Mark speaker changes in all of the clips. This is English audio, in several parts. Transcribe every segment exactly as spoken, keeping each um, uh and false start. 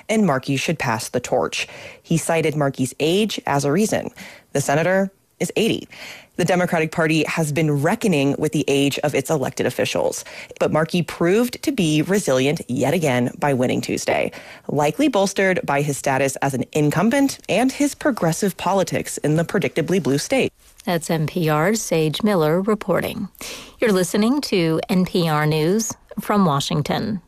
Speaker 1: and Markey should pass the torch. He cited Markey's age as a reason. The senator is eighty. The Democratic Party has been reckoning with the age of its elected officials, but Markey proved to be resilient yet again by winning Tuesday, likely bolstered by his status as an incumbent and his progressive politics in the predictably blue state.
Speaker 2: That's N P R's Sage Miller reporting. You're listening to N P R News from Washington.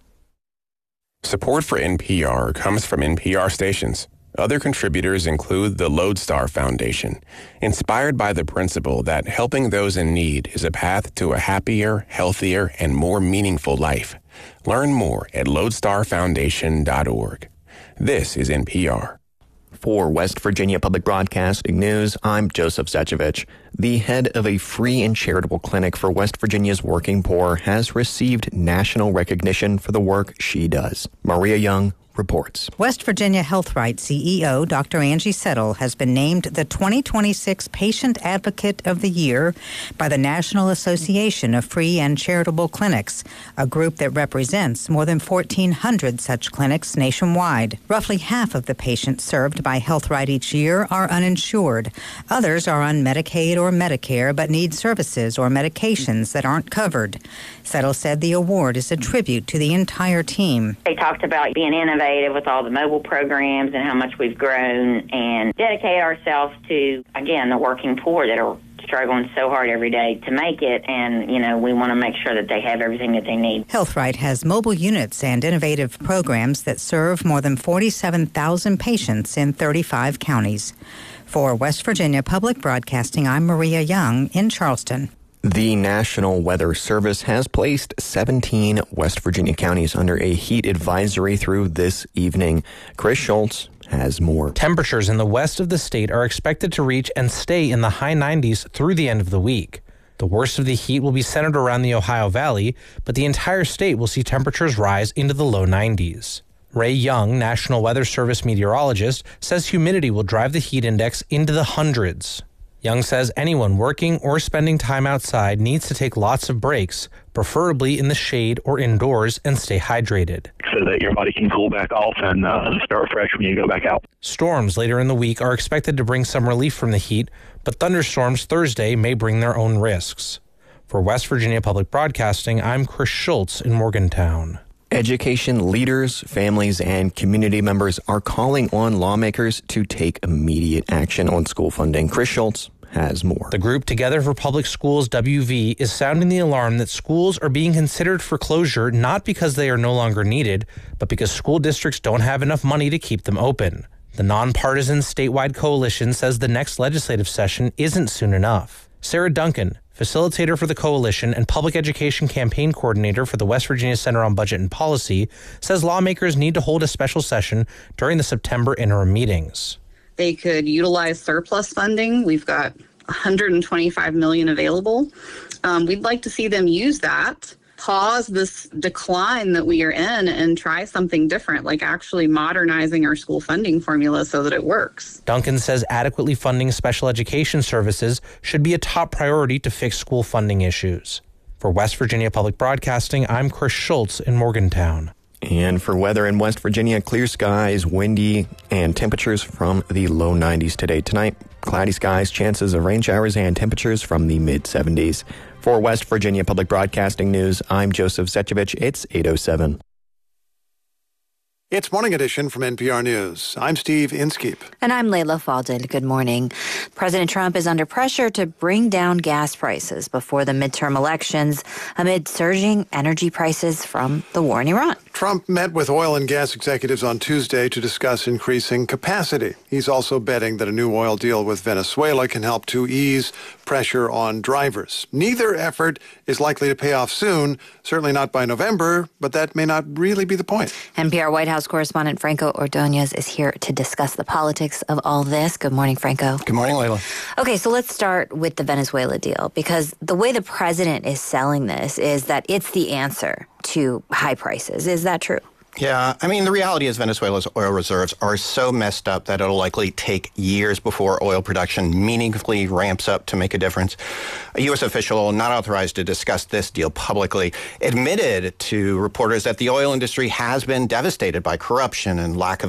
Speaker 3: Support for N P R comes from N P R stations. Other contributors include the Lodestar Foundation, inspired by the principle that helping those in need is a path to a happier, healthier, and more meaningful life. Learn more at lodestar foundation dot org. This is N P R.
Speaker 4: For West Virginia Public Broadcasting News, I'm Joseph Zecevich. The head of a free and charitable clinic for West Virginia's working poor has received national recognition for the work she does. Maria Young reports.
Speaker 5: West Virginia Health Right C E O Doctor Angie Settle has been named the twenty twenty-six Patient Advocate of the Year by the National Association of Free and Charitable Clinics, a group that represents more than fourteen hundred such clinics nationwide. Roughly half of the patients served by Health Right each year are uninsured. Others are on Medicaid or Medicare but need services or medications that aren't covered. Settle said the award is a tribute to the entire team.
Speaker 6: They talked about being innovative with all the mobile programs and how much we've grown and dedicate ourselves to, again, the working poor that are struggling so hard every day to make it. And, you know, we want to make sure that they have everything that they need.
Speaker 5: Health Right has mobile units and innovative programs that serve more than forty-seven thousand patients in thirty-five counties. For West Virginia Public Broadcasting, I'm Maria Young in Charleston.
Speaker 4: The National Weather Service has placed seventeen West Virginia counties under a heat advisory through this evening. Chris Schultz has more.
Speaker 7: Temperatures in the west of the state are expected to reach and stay in the high nineties through the end of the week. The worst of the heat will be centered around the Ohio Valley, but the entire state will see temperatures rise into the low nineties. Ray Young, National Weather Service meteorologist, says humidity will drive the heat index into the hundreds. Young says anyone working or spending time outside needs to take lots of breaks, preferably in the shade or indoors, and stay hydrated.
Speaker 8: So that your body can cool back off and uh, start fresh when you go back out.
Speaker 7: Storms later in the week are expected to bring some relief from the heat, but thunderstorms Thursday may bring their own risks. For West Virginia Public Broadcasting, I'm Chris Schultz in Morgantown.
Speaker 4: Education leaders, families, and community members are calling on lawmakers to take immediate action on school funding. Chris Schultz has more.
Speaker 7: The group Together for Public Schools W V is sounding the alarm that schools are being considered for closure not because they are no longer needed, but because school districts don't have enough money to keep them open. The nonpartisan statewide coalition says the next legislative session isn't soon enough. Sarah Duncan, facilitator for the coalition and public education campaign coordinator for the West Virginia Center on Budget and Policy, says lawmakers need to hold a special session during the September interim meetings.
Speaker 9: They could utilize surplus funding. We've got one hundred twenty-five million dollars available. Um, we'd like to see them use that, pause this decline that we are in, and try something different, like actually modernizing our school funding formula so that it works.
Speaker 7: Duncan says adequately funding special education services should be a top priority to fix school funding issues. For West Virginia Public Broadcasting, I'm Chris Schultz in Morgantown.
Speaker 4: And for weather in West Virginia, clear skies, windy, and temperatures from the low nineties today. Tonight, cloudy skies, chances of rain showers, and temperatures from the mid seventies. For West Virginia Public Broadcasting News, I'm Joseph Zecevich. It's eight oh seven.
Speaker 10: It's Morning Edition from N P R News. I'm Steve Inskeep.
Speaker 11: And I'm Layla Faldin. Good morning. President Trump is under pressure to bring down gas prices before the midterm elections amid surging energy prices from the war in Iran.
Speaker 10: Trump met with oil and gas executives on Tuesday to discuss increasing capacity. He's also betting that a new oil deal with Venezuela can help to ease pressure on drivers. Neither effort is likely to pay off soon, certainly not by November, but that may not really be the point.
Speaker 11: N P R White House correspondent Franco Ordonez is here to discuss the politics of all this. Good morning, Franco.
Speaker 12: Good morning, Layla.
Speaker 11: Okay, so let's start with the Venezuela deal, because the way the president is selling this is that it's the answer to high prices. Is that true?
Speaker 12: Yeah, I mean, the reality is Venezuela's oil reserves are so messed up that it'll likely take years before oil production meaningfully ramps up to make a difference. A U S official not authorized to discuss this deal publicly admitted to reporters that the oil industry has been devastated by corruption and lack of